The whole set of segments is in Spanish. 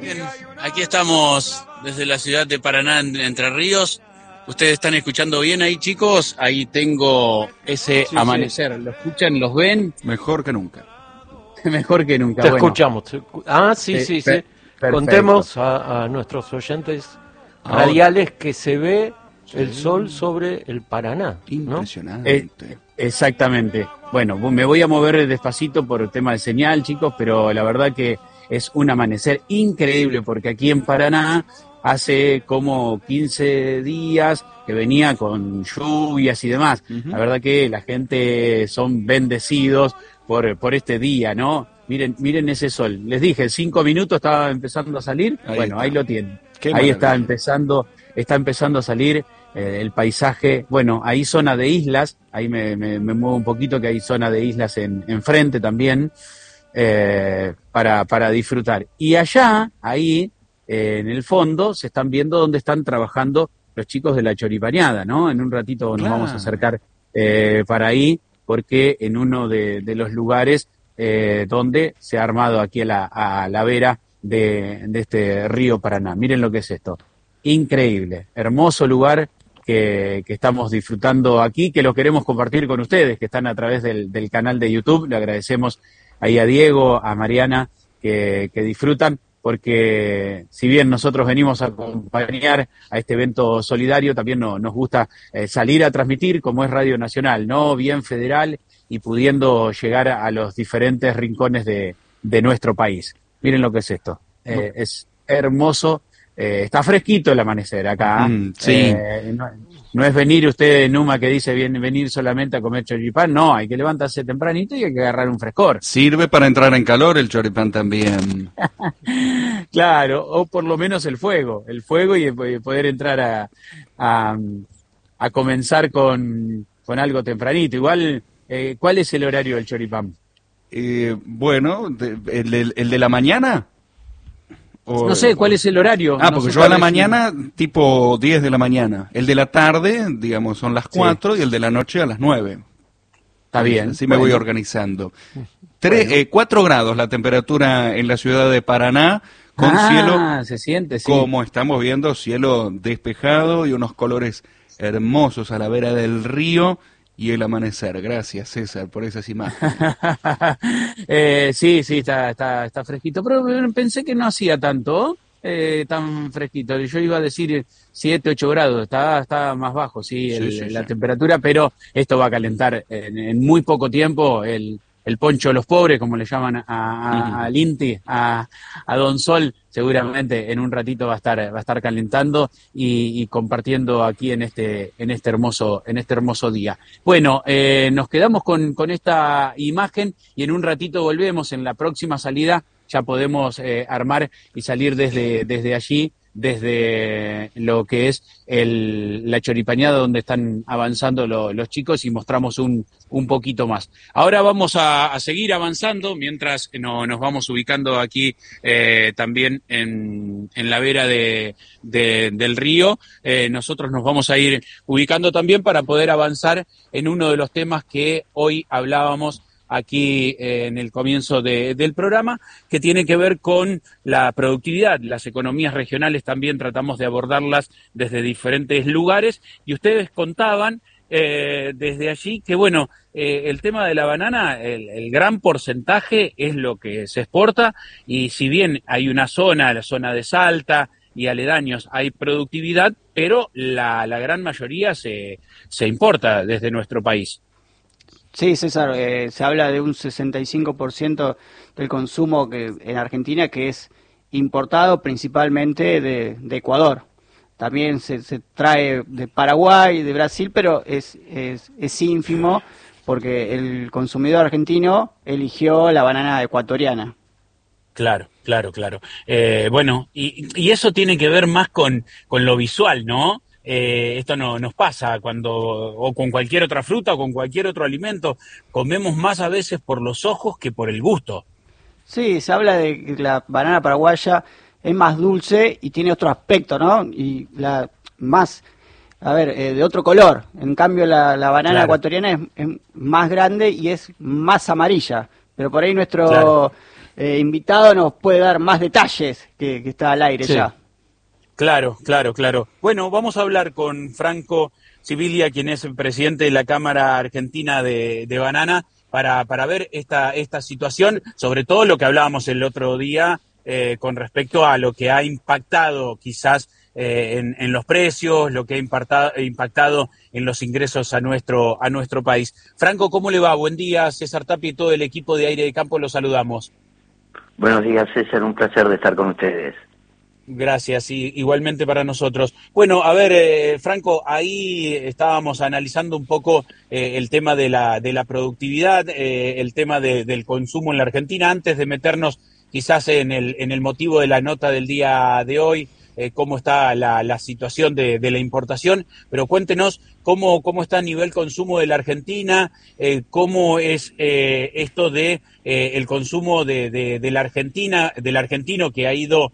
Bien, aquí estamos desde la ciudad de Paraná, en Entre Ríos. ¿Ustedes están escuchando bien ahí, chicos? Ahí tengo ese amanecer. ¿Lo escuchan? ¿Los ven? Mejor que nunca. Mejor que nunca. Te Bueno, escuchamos. Sí. perfecto. Contemos a nuestros oyentes radiales que se ve el sol sobre el Paraná, ¿no? Impresionante. Exactamente. Bueno, me voy a mover despacito por el tema de señal, chicos, pero la verdad que es un amanecer increíble porque aquí en Paraná hace como 15 días que venía con lluvias y demás. La verdad que la gente son bendecidos por este día, ¿no? Miren ese sol. Les dije, 5 minutos estaba empezando a salir. Bueno, ahí lo tienen. Ahí está empezando a salir el paisaje. Bueno, hay zona de islas. Ahí me muevo un poquito que hay zona de islas enfrente también para disfrutar. Y allá, ahí, en el fondo, se están viendo dónde están trabajando los chicos de la Choripañada, ¿no? En un ratito nos vamos a acercar para ahí, porque en uno de los lugares donde se ha armado aquí a la vera de este río Paraná. Miren lo que es esto. Increíble, hermoso lugar que estamos disfrutando aquí, que lo queremos compartir con ustedes, que están a través del canal de YouTube. Le agradecemos ahí a Diego, a Mariana, que disfrutan, porque si bien nosotros venimos a acompañar a este evento solidario, también nos gusta salir a transmitir, como es Radio Nacional, ¿no? Bien federal y pudiendo llegar a los diferentes rincones de nuestro país. Miren lo que es esto. Es hermoso. Está fresquito el amanecer acá. Sí. No es venir usted, Numa, que dice venir solamente a comer choripán. No, hay que levantarse tempranito y hay que agarrar un frescor. Sirve para entrar en calor el choripán también. Claro, o por lo menos el fuego y poder entrar a comenzar con algo tempranito. Igual, ¿cuál es el horario del choripán? Bueno, el de la mañana. No sé, ¿cuál es el horario? Porque yo a la mañana, tipo 10 de la mañana. El de la tarde, digamos, son las 4 y el de la noche a las 9. Está bien. Así me voy organizando. 4 grados la temperatura en la ciudad de Paraná, con cielo, se siente, sí. Como estamos viendo, cielo despejado y unos colores hermosos a la vera del río y el amanecer. Gracias, César, por esas imágenes. Sí, está fresquito, pero pensé que no hacía tanto, tan fresquito. Yo iba a decir 7, 8 grados, está más bajo, la temperatura, pero esto va a calentar en muy poco tiempo. El poncho de los pobres, como le llaman al Inti, a Don Sol, seguramente en un ratito va a estar calentando y compartiendo aquí en este hermoso día. Bueno, nos quedamos con esta imagen y en un ratito volvemos. En la próxima salida ya podemos armar y salir desde allí, desde lo que es la Choripañada, donde están avanzando los chicos, y mostramos un poquito más. Ahora vamos a seguir avanzando mientras nos vamos ubicando aquí también en la vera del río. Nosotros nos vamos a ir ubicando también para poder avanzar en uno de los temas que hoy hablábamos aquí en el comienzo del programa, que tiene que ver con la productividad. Las economías regionales también tratamos de abordarlas desde diferentes lugares, y ustedes contaban desde allí que, bueno, el tema de la banana, el gran porcentaje es lo que se exporta, y si bien hay la zona de Salta y aledaños, hay productividad, pero la gran mayoría se importa desde nuestro país. Sí, César, se habla de un 65% del consumo en Argentina que es importado principalmente de Ecuador. También se trae de Paraguay, de Brasil, pero es ínfimo porque el consumidor argentino eligió la banana ecuatoriana. Claro. Bueno, y eso tiene que ver más con lo visual, ¿no? Esto no nos pasa o con cualquier otra fruta o con cualquier otro alimento. Comemos más a veces por los ojos que por el gusto. Sí, se habla de que la banana paraguaya es más dulce y tiene otro aspecto, ¿no? Y de otro color. En cambio, la banana ecuatoriana es más grande y es más amarilla. Pero por ahí nuestro invitado nos puede dar más detalles que está al aire ya. Claro. Bueno, vamos a hablar con Franco Sibilia, quien es el presidente de la Cámara Argentina de Banana, para ver esta situación, sobre todo lo que hablábamos el otro día con respecto a lo que ha impactado quizás en los precios, lo que ha impactado en los ingresos a nuestro país. Franco, ¿cómo le va? Buen día, César Tapia y todo el equipo de Aire de Campo, los saludamos. Buenos días, César, un placer de estar con ustedes. Gracias, y igualmente para nosotros. Bueno, a ver, Franco, ahí estábamos analizando un poco el tema de la productividad, el tema del consumo en la Argentina, antes de meternos quizás en el motivo de la nota del día de hoy, cómo está la situación de la importación, pero cuéntenos cómo está a nivel consumo de la Argentina, cómo es esto de el consumo de la Argentina, del argentino que ha ido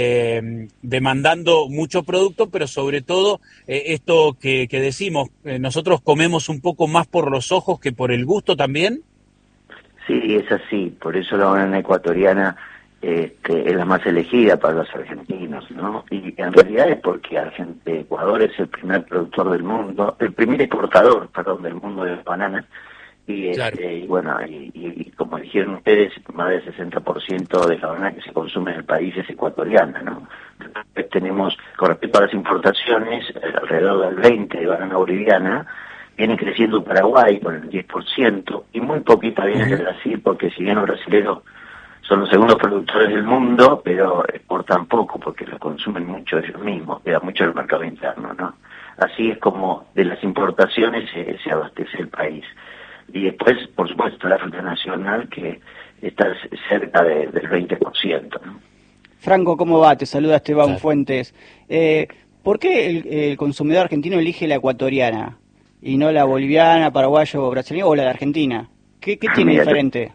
demandando mucho producto, pero sobre todo esto que decimos, nosotros comemos un poco más por los ojos que por el gusto también. Sí, es así, por eso la banana ecuatoriana es la más elegida para los argentinos, ¿no? Y en realidad es porque Ecuador es el primer productor del mundo, el primer exportador, del mundo de bananas. Y, claro. Y bueno, y como dijeron ustedes, más del 60% de la banana que se consume en el país es ecuatoriana, ¿no? Después tenemos, con respecto a las importaciones, alrededor del 20% de banana boliviana, viene creciendo Paraguay con el 10%, y muy poquita viene de Brasil, porque si bien los brasileños son los segundos productores del mundo, pero exportan poco, porque lo consumen mucho ellos mismos, queda mucho en el mercado interno, ¿no? Así es como de las importaciones se abastece el país. Y después, por supuesto, la fruta nacional, que está cerca del 20%, ¿no? Franco, ¿cómo va? Te saluda Esteban Fuentes. ¿Por qué el consumidor argentino elige la ecuatoriana y no la boliviana, paraguaya o brasileña o la de Argentina? ¿Qué tiene diferente?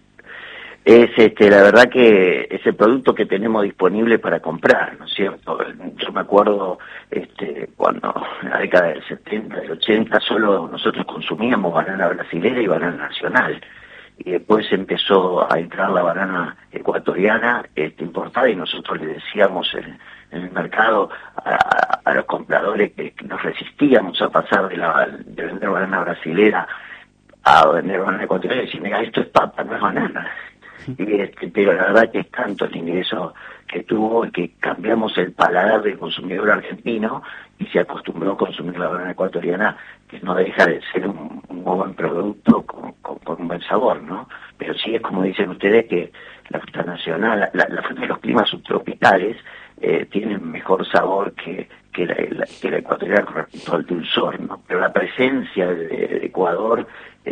Es la verdad que es el producto que tenemos disponible para comprar, ¿no es cierto? Yo me acuerdo cuando en la década del 70, del 80, solo nosotros consumíamos banana brasilera y banana nacional. Y después empezó a entrar la banana ecuatoriana importada, y nosotros le decíamos en el mercado a los compradores que nos resistíamos a pasar de vender banana brasilera a vender banana ecuatoriana, y decir, mira, esto es papa, no es banana. Pero la verdad que es tanto el ingreso que tuvo que cambiamos el paladar del consumidor argentino y se acostumbró a consumir la banana ecuatoriana, que no deja de ser un muy buen producto con un buen sabor, ¿no? Pero sí es como dicen ustedes, que la fruta nacional, la fruta de los climas subtropicales tienen mejor sabor que la ecuatoriana con respecto al dulzor, ¿no? Pero la presencia de Ecuador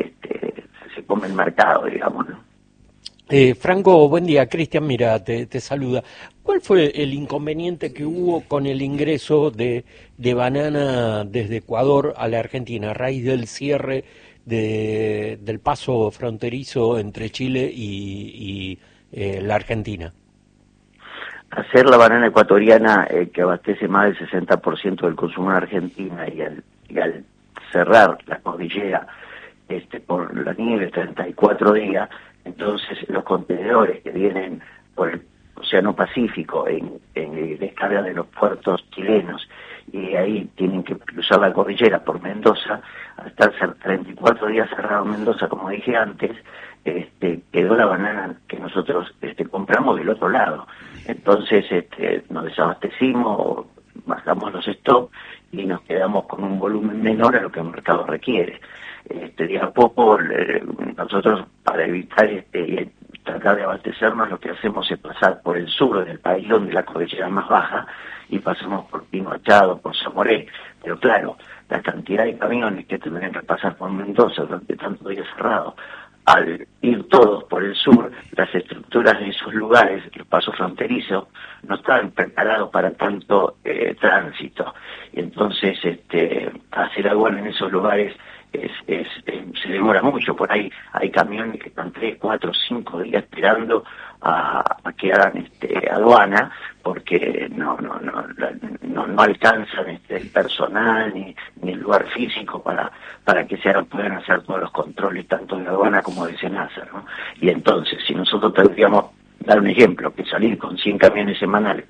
se come el mercado, digamos, ¿no? Franco, buen día. Cristian, mira, te saluda. ¿Cuál fue el inconveniente que hubo con el ingreso de banana desde Ecuador a la Argentina a raíz del cierre del paso fronterizo entre Chile y la Argentina? Hacer la banana ecuatoriana, que abastece más del 60% del consumo en Argentina, y al cerrar la cordillera por la nieve 34 días, entonces los contenedores que vienen por el Océano Pacífico en descarga de los puertos chilenos, y ahí tienen que cruzar la cordillera por Mendoza, al estar 34 días cerrado Mendoza, como dije antes, quedó la banana que nosotros compramos del otro lado. Entonces nos desabastecimos, bajamos los stocks y nos quedamos con un volumen menor a lo que el mercado requiere. De a poco nosotros, para evitar tratar de abastecernos, lo que hacemos es pasar por el sur del país, donde la cordillera es más baja, y pasamos por Pino Achado, por Zamoré. Pero claro, la cantidad de camiones que tendrían que pasar por Mendoza durante tantos días cerrados, al ir todos por el sur, las estructuras de esos lugares, los pasos fronterizos, no estaban preparados para tanto tránsito. Y entonces hacer aduana en esos lugares se demora mucho. Por ahí hay camiones que están 3, 4, 5 días esperando a que hagan aduana, porque no alcanzan el personal ni el lugar físico para que puedan hacer todos los controles, tanto de aduana como de SENASA, ¿no? Y entonces, si nosotros tendríamos dar un ejemplo, que salir con 100 camiones semanales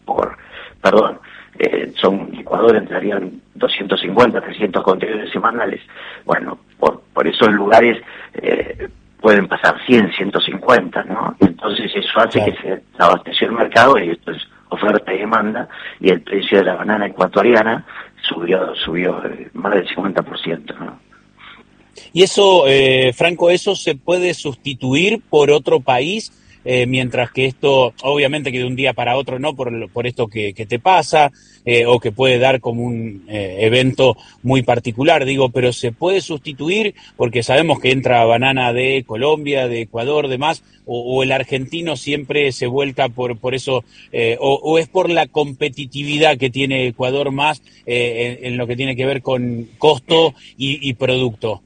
son Ecuador entrarían 250, 300 contenedores semanales. Bueno, por esos lugares pueden pasar 100, 150, ¿no? Entonces eso hace que se abasteció el mercado, y esto es oferta y demanda, y el precio de la banana ecuatoriana subió más del 50%, ¿no? Y eso, Franco, ¿eso se puede sustituir por otro país? Mientras que esto, obviamente que de un día para otro no, por esto que te pasa, o que puede dar como un evento muy particular, digo, pero se puede sustituir porque sabemos que entra banana de Colombia, de Ecuador, demás, o el argentino siempre se vuelca por eso, o es por la competitividad que tiene Ecuador más en lo que tiene que ver con costo y producto.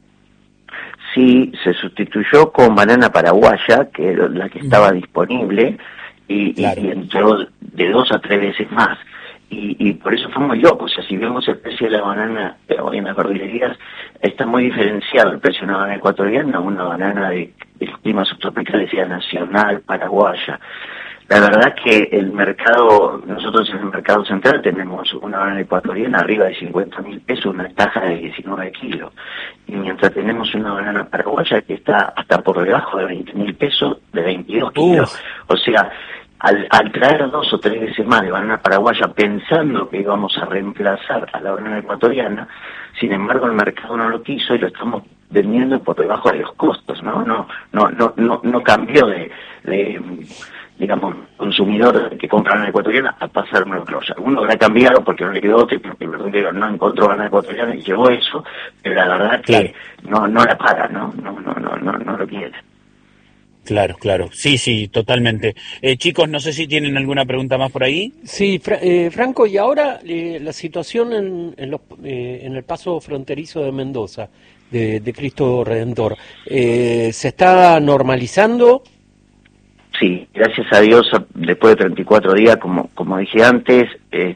Sí, se sustituyó con banana paraguaya, que era la que estaba disponible, y entró de 2 a 3 veces más. Y por eso fue muy loco. O sea, si vemos el precio de la banana hoy en las verdulerías, está muy diferenciado el precio de una banana ecuatoriana a una banana de los climas subtropicales, sea nacional, paraguaya. La verdad que el mercado, nosotros en el mercado central tenemos una banana ecuatoriana arriba de 50.000 pesos, una taja de 19 kilos. Y mientras tenemos una banana paraguaya que está hasta por debajo de 20.000 pesos, de 22 kilos. O sea, al traer 2 o 3 veces más de banana paraguaya pensando que íbamos a reemplazar a la banana ecuatoriana, sin embargo el mercado no lo quiso y lo estamos vendiendo por debajo de los costos, ¿no? No cambió de digamos, consumidor que compra banana ecuatoriana a pasar una grosa. Alguno habrá cambiado porque no le quedó otro, porque el verdulero no encontró banana ecuatoriana y llevó eso, pero la verdad que no la paga, no lo quiere. Claro. Sí, totalmente. Chicos, no sé si tienen alguna pregunta más por ahí. Sí, Franco, y ahora la situación en el paso fronterizo de Mendoza, de Cristo Redentor, ¿se está normalizando? Sí, gracias a Dios, después de 34 días, como dije antes,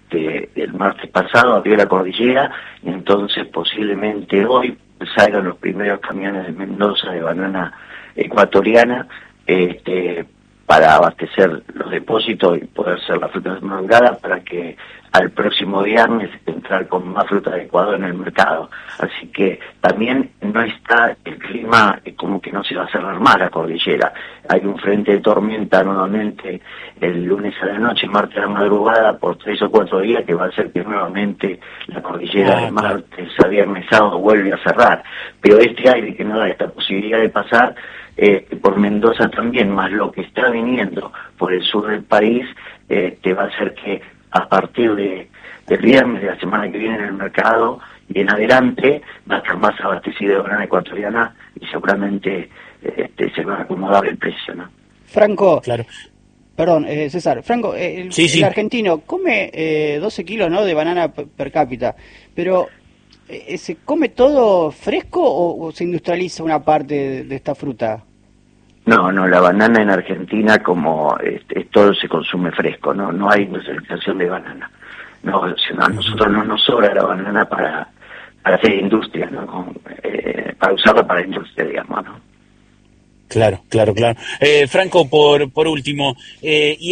el martes pasado abrió la cordillera, y entonces posiblemente hoy salgan los primeros camiones de Mendoza de banana ecuatoriana, para abastecer los depósitos y poder ser la fruta madurada para que al próximo viernes entrar con más fruta de Ecuador en el mercado. Así que también no está el clima como que no se va a cerrar más la cordillera. Hay un frente de tormenta nuevamente el lunes a la noche, martes a la madrugada, por 3 o 4 días, que va a hacer que nuevamente la cordillera de martes a viernes sábado vuelve a cerrar. Pero este aire que no da esta posibilidad de pasar por Mendoza también, más lo que está viniendo por el sur del país, te va a hacer que a partir del viernes de la semana que viene en el mercado y en adelante va a estar más abastecido de banana ecuatoriana y seguramente se va a acomodar el precio, ¿no? Franco, Claro. Perdón, César, Franco, el argentino come 12 kilos, ¿no?, de banana per cápita, pero ¿se come todo fresco o se industrializa una parte de esta fruta? No, la banana en Argentina como todo se consume fresco, no hay industrialización de banana. No, a nosotros no nos sobra la banana para hacer industria, ¿no? Para usarla para industria, digamos, ¿no? Claro. Franco, por último, y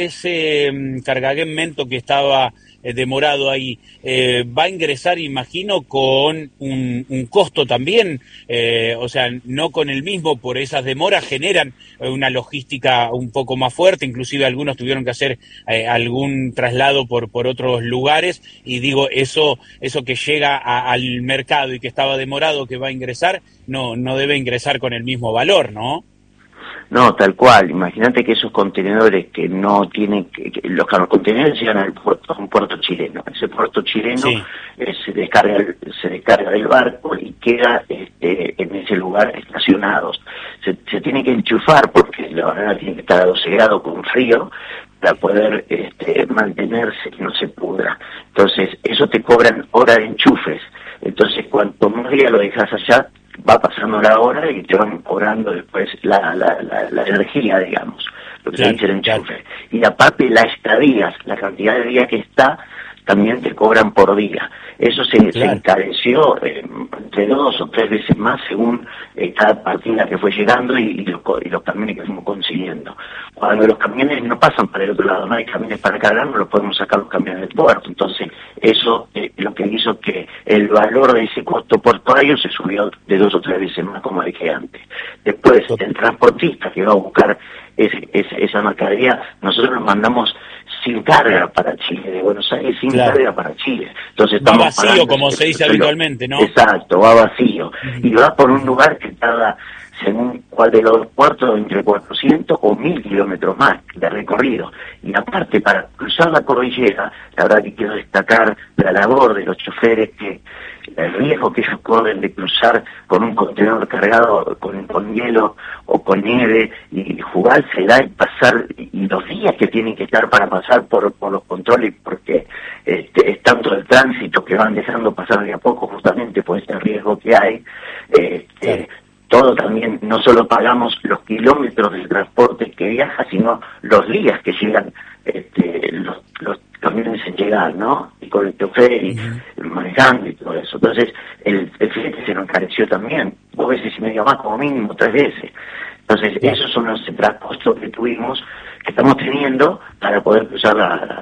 ese cargamento que estaba demorado ahí, va a ingresar, imagino, con un costo también, o sea, no con el mismo, por esas demoras generan una logística un poco más fuerte, inclusive algunos tuvieron que hacer algún traslado por otros lugares, y digo, eso que llega al mercado y que estaba demorado, que va a ingresar, no debe ingresar con el mismo valor, ¿no? No, tal cual. Imagínate que esos contenedores que no tienen los contenedores llegan al puerto, a un puerto chileno. Ese puerto chileno se descarga del barco y queda en ese lugar estacionados. Se tiene que enchufar porque la banana tiene que estar a 12 grados con frío para poder mantenerse, que no se pudra. Entonces, eso te cobran hora de enchufes. Entonces, cuanto más día lo dejas allá, va pasando la hora y te van cobrando después la energía, digamos, lo que se dice el enchufe. Y aparte la estadía, la cantidad de días que está, también te cobran por día. Eso se encareció entre 2 o 3 veces más según cada partida que fue llegando y los camiones que fuimos consiguiendo. Cuando los camiones no pasan para el otro lado, no hay camiones para cargar, no los podemos sacar los camiones del puerto. Entonces, eso lo que hizo que el valor de ese costo portuario se subió de 2 o 3 veces más, como dije antes. Después, el transportista que va a buscar esa mercadería, nosotros los mandamos sin carga para Chile, de Buenos Aires sin carga para Chile. Entonces va vacío, como se dice habitualmente, ¿no? Exacto, va vacío. Y va por un lugar que tarda, según cuál de los dos puertos, entre 400 o 1000 kilómetros más de recorrido. Y aparte, para cruzar la cordillera, la verdad que quiero destacar la labor de los choferes, que el riesgo que ellos corren de cruzar con un contenedor cargado con hielo o con nieve y jugársela y pasar, y los días que tienen que estar para pasar por los controles, porque es tanto el tránsito que van dejando pasar de a poco justamente por este riesgo que hay. Todo también, no solo pagamos los kilómetros del transporte que viaja, sino los días que llegan los camiones en llegar, ¿no? Y con el chofer y manejando y todo eso. Entonces, el flete se nos encareció también, 2 veces y medio más, como mínimo 3 veces. Entonces, esos son los trascostos que tuvimos, que estamos teniendo para poder cruzar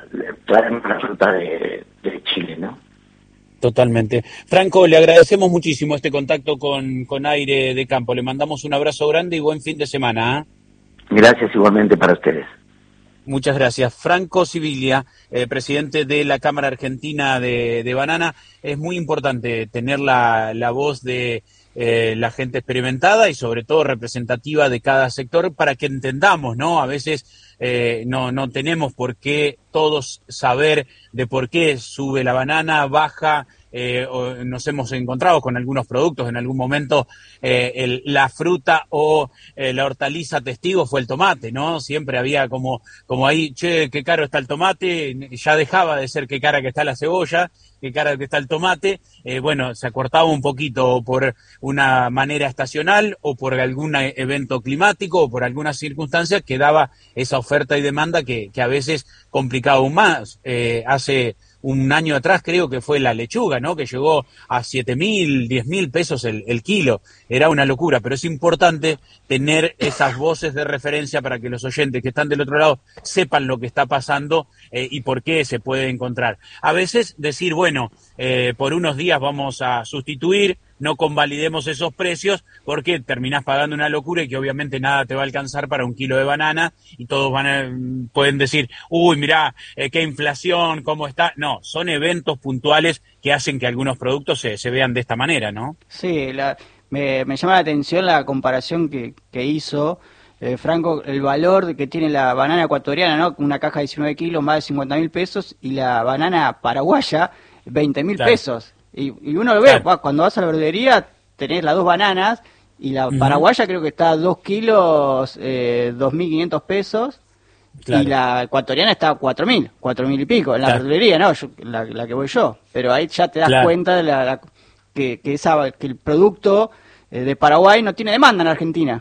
la ruta de Chile, ¿no? Totalmente. Franco, le agradecemos muchísimo este contacto con Aire de Campo. Le mandamos un abrazo grande y buen fin de semana. Gracias igualmente para ustedes. Muchas gracias. Franco Sibilia, presidente de la Cámara Argentina de Banana. Es muy importante tener la voz de la gente experimentada y sobre todo representativa de cada sector para que entendamos, ¿no? A veces no tenemos por qué todos saber de por qué sube la banana, baja. Nos hemos encontrado con algunos productos en algún momento, la fruta o la hortaliza testigo fue el tomate, ¿no? Siempre había como ahí, che, qué caro está el tomate, ya dejaba de ser qué cara que está la cebolla, qué cara que está el tomate, bueno, se acortaba un poquito por una manera estacional o por algún evento climático o por alguna circunstancia que daba esa oferta y demanda que a veces complicaba aún más. Hace un año atrás creo que fue la lechuga, ¿no? Que llegó a 7.000, 10.000 pesos el kilo. Era una locura, pero es importante tener esas voces de referencia para que los oyentes que están del otro lado sepan lo que está pasando y por qué se puede encontrar. A veces decir, bueno, por unos días vamos a sustituir, no convalidemos esos precios porque terminás pagando una locura y que obviamente nada te va a alcanzar para un kilo de banana y todos pueden decir, uy, mirá, qué inflación, cómo está. No, son eventos puntuales que hacen que algunos productos se vean de esta manera, ¿no? Sí, me llama la atención la comparación que hizo Franco, el valor que tiene la banana ecuatoriana, ¿no? Una caja de 19 kilos, más de 50.000 pesos, y la banana paraguaya, 20.000 pesos. Y uno lo ve, cuando vas a la verdulería, tenés las 2 bananas, y la paraguaya creo que está a 2 kilos, 2.500 pesos, y la ecuatoriana está a 4.000 y pico, en la verdulería, ¿no? La que voy yo. Pero ahí ya te das cuenta de que el producto de Paraguay no tiene demanda en Argentina.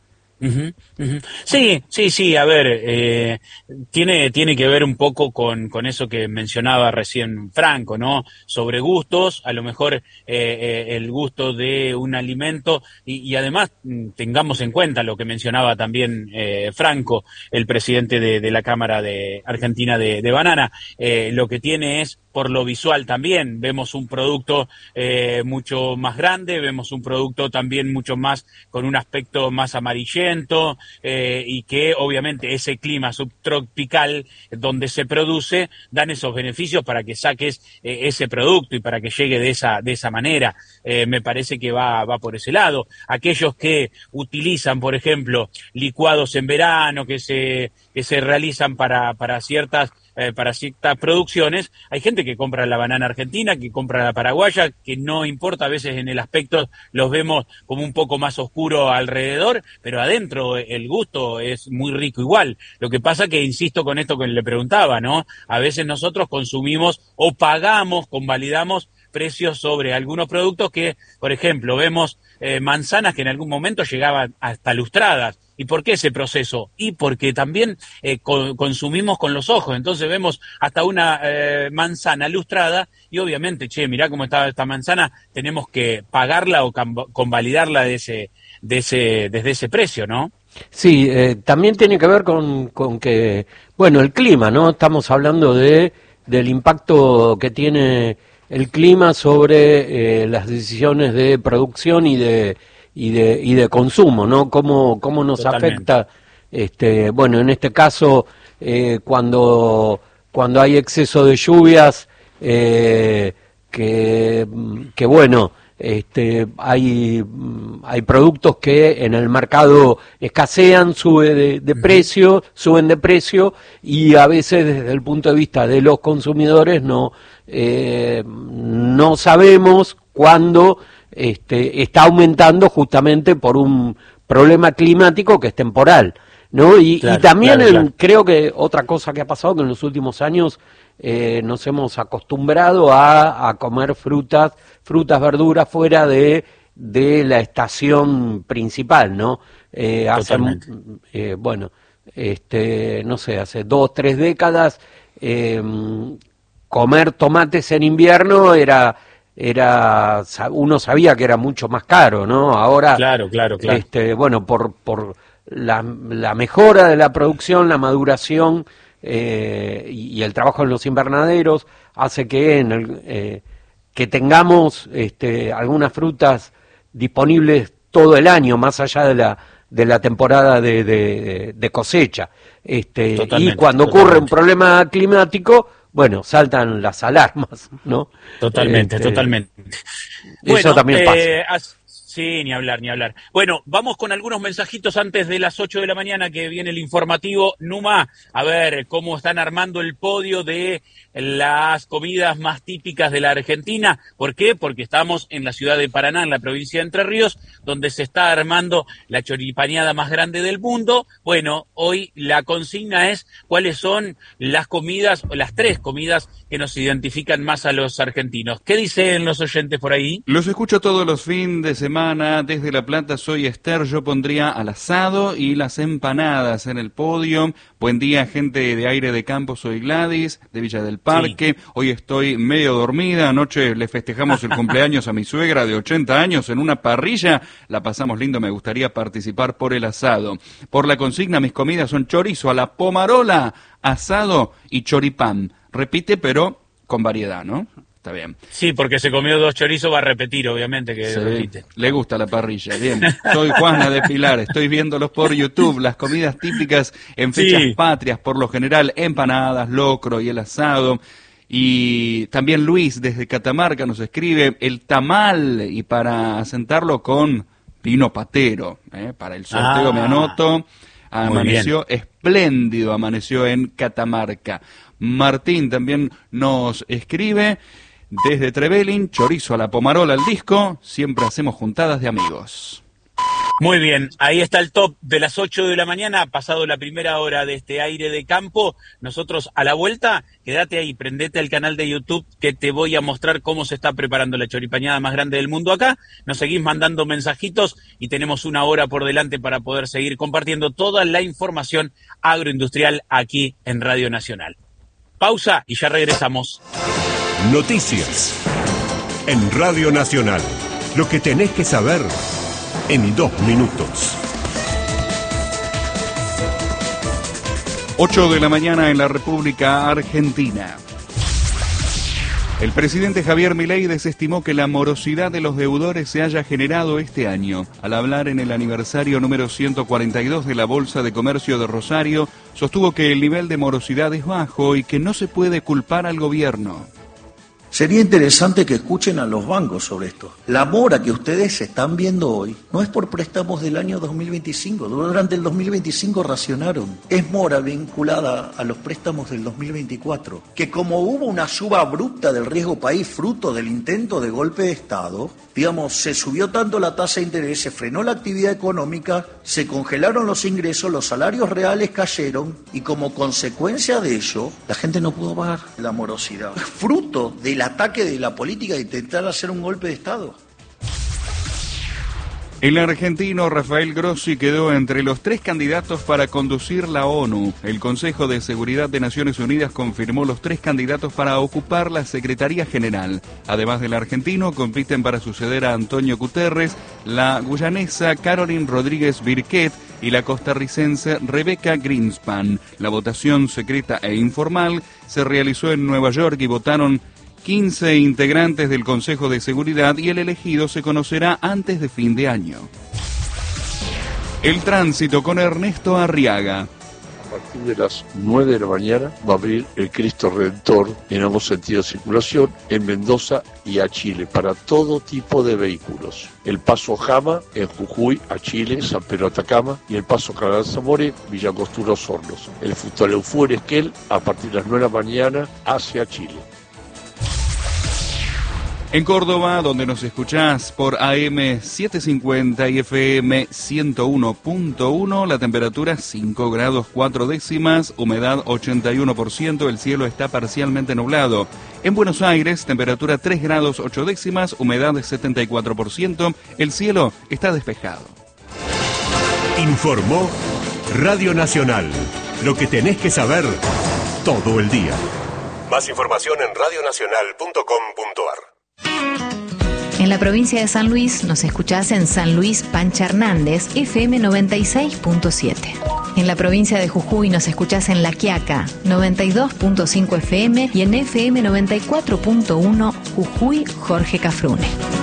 Sí, a ver, tiene que ver un poco con eso que mencionaba recién Franco, ¿no? Sobre gustos, a lo mejor el gusto de un alimento y además tengamos en cuenta lo que mencionaba también Franco, el presidente de la Cámara de Argentina de Banana, lo que tiene es por lo visual también, vemos un producto mucho más grande, vemos un producto también mucho más con un aspecto más amarillento y que obviamente ese clima subtropical donde se produce dan esos beneficios para que saques ese producto y para que llegue de esa manera. Me parece que va por ese lado. Aquellos que utilizan, por ejemplo, licuados en verano que se realizan para ciertas producciones, hay gente que compra la banana argentina, que compra la paraguaya, que no importa, a veces en el aspecto los vemos como un poco más oscuro alrededor, pero adentro el gusto es muy rico igual. Lo que pasa que insisto con esto que le preguntaba, ¿no? A veces nosotros consumimos o pagamos, convalidamos precios sobre algunos productos que, por ejemplo, vemos manzanas que en algún momento llegaban hasta lustradas. ¿Y por qué ese proceso? Y porque también consumimos con los ojos, entonces vemos hasta una manzana lustrada y obviamente, mirá cómo está esta manzana, tenemos que pagarla o convalidarla desde ese precio, ¿no? Sí, también tiene que ver con que, bueno, el clima, ¿no? Estamos hablando del impacto que tiene el clima sobre las decisiones de producción y de consumo, ¿no? Cómo nos Totalmente. afecta, bueno, en este caso, cuando hay exceso de lluvias, que bueno, hay productos que en el mercado escasean, suben de precio, y a veces desde el punto de vista de los consumidores no sabemos cuándo está aumentando justamente por un problema climático que es temporal, ¿no? Y también claro. creo que otra cosa que ha pasado que en los últimos años nos hemos acostumbrado a comer frutas, verduras fuera de la estación principal, ¿no? Bueno, no sé, hace 2, 3 décadas comer tomates en invierno uno sabía que era mucho más caro, ¿no? Ahora, Claro. bueno, por la mejora de la producción, la maduración y el trabajo en los invernaderos hace que que tengamos algunas frutas disponibles todo el año, más allá de la temporada de cosecha. Y cuando ocurre un problema climático, bueno, saltan las alarmas, ¿no? Totalmente. Eso Bueno, también pasa. sí, ni hablar. Bueno, vamos con algunos mensajitos antes de las 8 de la mañana que viene el informativo. Numa, a ver cómo están armando el podio de las comidas más típicas de la Argentina. ¿Por qué? Porque estamos en la ciudad de Paraná, en la provincia de Entre Ríos, donde se está armando la choripaneada más grande del mundo. Bueno, hoy la consigna es cuáles son las comidas, o las 3 comidas que nos identifican más a los argentinos. ¿Qué dicen los oyentes por ahí? Los escucho todos los fines de semana desde La Plata. Soy Esther. Yo pondría al asado y las empanadas en el podio. Buen día, gente de Aire de Campo. Soy Gladys, de Villa del Parque. Sí. Hoy estoy medio dormida. Anoche le festejamos el cumpleaños a mi suegra de 80 años en una parrilla. La pasamos lindo. Me gustaría participar por el asado. Por la consigna, mis comidas son chorizo a la pomarola, asado y choripán. Repite, pero con variedad, ¿no? Está bien. Sí, porque se comió 2 chorizos, va a repetir, obviamente, que repite. Le gusta la parrilla, bien. Soy Juana de Pilar, estoy viéndolos por YouTube, las comidas típicas en fechas patrias, por lo general, empanadas, locro y el asado. Y también Luis, desde Catamarca, nos escribe el tamal, y para asentarlo con vino patero, para el sorteo me anoto. Amaneció espléndido, amaneció en Catamarca. Martín también nos escribe desde Trevelin, chorizo a la pomarola al disco, siempre hacemos juntadas de amigos. Muy bien, ahí está el top de las 8 de la mañana, pasado la primera hora de este Aire de Campo. Nosotros a la vuelta, quédate ahí, prendete al canal de YouTube que te voy a mostrar cómo se está preparando la choripañada más grande del mundo acá. Nos seguís mandando mensajitos y tenemos una hora por delante para poder seguir compartiendo toda la información agroindustrial aquí en Radio Nacional. Pausa y ya regresamos. Noticias en Radio Nacional. Lo que tenés que saber en 2 minutos. 8 de la mañana en la República Argentina. El presidente Javier Milei desestimó que la morosidad de los deudores se haya generado este año. Al hablar en el aniversario número 142 de la Bolsa de Comercio de Rosario, sostuvo que el nivel de morosidad es bajo y que no se puede culpar al gobierno. Sería interesante que escuchen a los bancos sobre esto. La mora que ustedes están viendo hoy no es por préstamos del año 2025. Durante el 2025 racionaron. Es mora vinculada a los préstamos del 2024. Que como hubo una suba abrupta del riesgo país fruto del intento de golpe de Estado, digamos, se subió tanto la tasa de interés, se frenó la actividad económica, se congelaron los ingresos, los salarios reales cayeron y como consecuencia de ello, la gente no pudo pagar la morosidad. Fruto del ataque de la política de intentar hacer un golpe de Estado. El argentino Rafael Grossi quedó entre los 3 candidatos para conducir la ONU. El Consejo de Seguridad de Naciones Unidas confirmó los 3 candidatos para ocupar la Secretaría General. Además del argentino, compiten para suceder a Antonio Guterres, la guyanesa Caroline Rodríguez Birquet y la costarricense Rebecca Greenspan. La votación secreta e informal se realizó en Nueva York y votaron 15 integrantes del Consejo de Seguridad y el elegido se conocerá antes de fin de año. El tránsito con Ernesto Arriaga. A partir de las 9 de la mañana va a abrir el Cristo Redentor en ambos sentidos de circulación en Mendoza y a Chile para todo tipo de vehículos. El paso Jama en Jujuy a Chile, San Pedro Atacama y el paso Canal Zamore, Villa Angostura Osornos. El Futaleufú en Esquel a partir de las 9 de la mañana hacia Chile. En Córdoba, donde nos escuchás por AM 750 y FM 101.1, la temperatura 5 grados 4 décimas, humedad 81%, el cielo está parcialmente nublado. En Buenos Aires, temperatura 3 grados 8 décimas, humedad 74%, el cielo está despejado. Informó Radio Nacional, lo que tenés que saber todo el día. Más información en radionacional.com.ar. En la provincia de San Luis nos escuchás en San Luis Pancha Hernández, FM 96.7. En la provincia de Jujuy nos escuchás en La Quiaca, 92.5 FM y en FM 94.1 Jujuy Jorge Cafrune.